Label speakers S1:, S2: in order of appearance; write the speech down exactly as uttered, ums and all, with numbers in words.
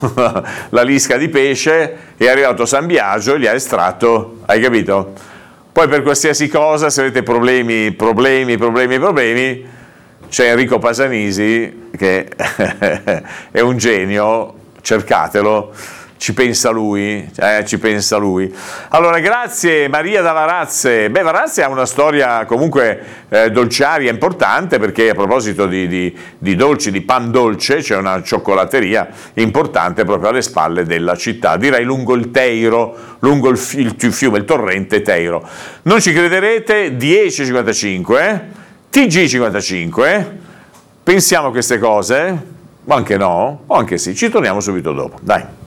S1: la lisca di pesce, è arrivato San Biagio e li ha estratto, hai capito? Poi per qualsiasi cosa, se avete problemi, problemi, problemi, problemi, c'è Enrico Pasanisi che è un genio, cercatelo, ci pensa lui, eh, ci pensa lui. Allora, grazie Maria da Varazze. Beh, Varazze ha una storia comunque eh, dolciaria importante, perché a proposito di, di, di dolci, di pan dolce, c'è una cioccolateria importante proprio alle spalle della città, direi lungo il Teiro, lungo il, il fiume, il torrente Teiro. Non ci crederete, dieci e cinquantacinque, T G cinquantacinque, pensiamo a queste cose, o anche no, o anche sì, ci torniamo subito dopo, dai.